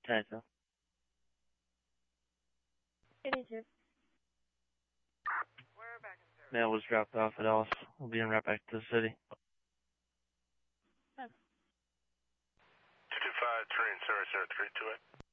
Thank you. 82. Mail was dropped off at Ellis. We'll be in right back to the city. 225, train 0032.